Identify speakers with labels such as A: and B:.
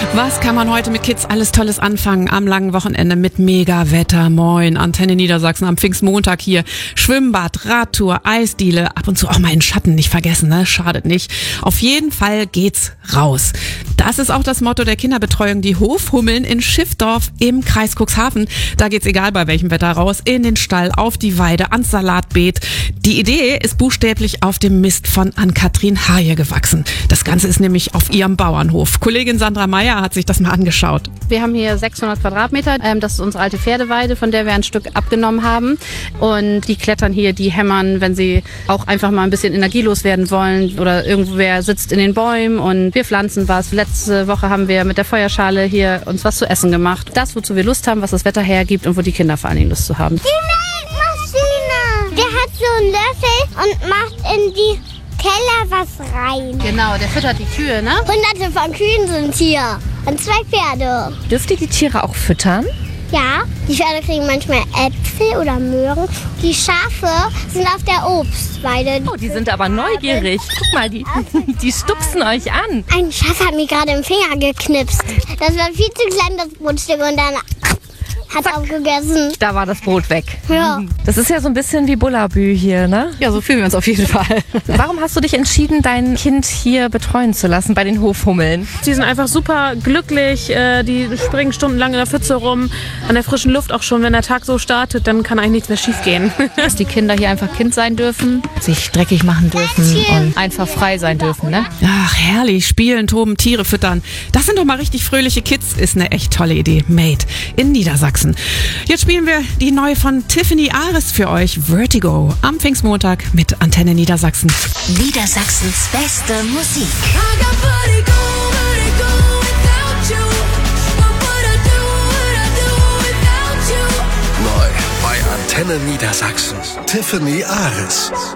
A: Was kann man heute mit Kids alles Tolles anfangen am langen Wochenende mit Mega-Wetter? Moin, Antenne Niedersachsen am Pfingstmontag hier. Schwimmbad, Radtour, Eisdiele, ab und zu auch mal in Schatten nicht vergessen, ne? Schadet nicht. Auf jeden Fall geht's raus. Das ist auch das Motto der Kinderbetreuung, die Hofhummeln in Schiffdorf im Kreis Cuxhaven. Da geht's egal bei welchem Wetter raus, in den Stall, auf die Weide, ans Salatbeet. Die Idee ist buchstäblich auf dem Mist von Ann-Kathrin Haje gewachsen. Das Ganze ist nämlich auf ihrem Bauernhof. Kollegin Sandra Meyer hat sich das mal angeschaut.
B: Wir haben hier 600 Quadratmeter. Das ist unsere alte Pferdeweide, von der wir ein Stück abgenommen haben. Und die klettern hier, die hämmern, wenn sie auch einfach mal ein bisschen energielos werden wollen. Oder irgendwer sitzt in den Bäumen und wir pflanzen was. Letzte Woche haben wir mit der Feuerschale hier uns was zu essen gemacht. Das, wozu wir Lust haben, was das Wetter hergibt und wo die Kinder vor allen Dingen Lust zu haben.
C: Die Melkmaschine! Der hat so einen Löffel und macht in die Keller was rein.
B: Genau, der füttert die Kühe, ne?
C: Hunderte von Kühen sind hier und 2 Pferde.
D: Dürft ihr die Tiere auch füttern?
C: Ja, die Pferde kriegen manchmal Äpfel oder Möhren. Die Schafe sind auf der Obstweide.
D: Oh, die sind aber neugierig. Guck mal, die stupsen euch an.
C: Ein Schaf hat mir gerade im Finger geknipst. Das war viel zu klein, das Brotstück, und dann hat es aufgegessen.
D: Da war das Brot weg.
C: Ja.
D: Das ist ja so ein bisschen wie Bullabü hier, ne?
B: Ja, so fühlen wir uns auf jeden Fall.
D: Warum hast du dich entschieden, dein Kind hier betreuen zu lassen bei den Hofhummeln?
E: Die sind einfach super glücklich, die springen stundenlang in der Pfütze rum, an der frischen Luft auch schon. Wenn der Tag so startet, dann kann eigentlich nichts mehr schief gehen.
B: Dass die Kinder hier einfach Kind sein dürfen, sich dreckig machen dürfen und einfach frei sein dürfen, ne?
A: Ach, herrlich. Spielen, toben, Tiere füttern. Das sind doch mal richtig fröhliche Kids. Ist eine echt tolle Idee. Made in Niedersachsen. Jetzt spielen wir die neue von Tiffany Ares für euch. Vertigo. Am Pfingstmontag mit Antenne Niedersachsen.
F: Niedersachsens beste Musik.
G: Neu bei Antenne Niedersachsen. Tiffany Ares.